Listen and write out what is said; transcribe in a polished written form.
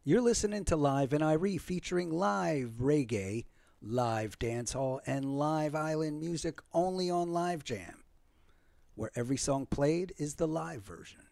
You're listening to Live NIRE featuring live reggae, live dancehall, and live island music only on Live Jam, where every song played is the live version.